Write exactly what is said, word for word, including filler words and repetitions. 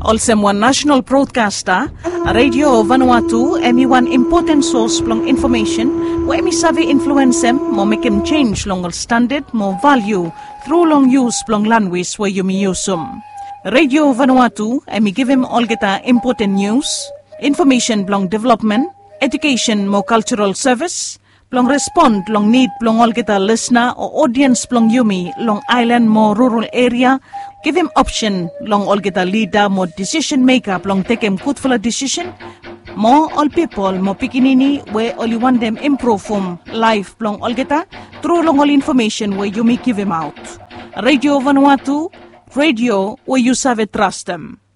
Also one national broadcaster, Radio Vanuatu, emi one important source plong information, wa emi savi influence em, mo make em change long standard, mo value, through long use plong language wa yumi yusum. Radio Vanuatu, emi give him all geta important news, information plong development, education mo cultural service, plong respond long need plong all geta listener or audience plong yumi long island mo rural area, give him option long all geta leader mo decision maker plong take him good for a decision, mo all people mo pikinini we only want them improve from life plong all geta through long all information where yumi give him out. Radio Vanuatu, radio where you save trust them.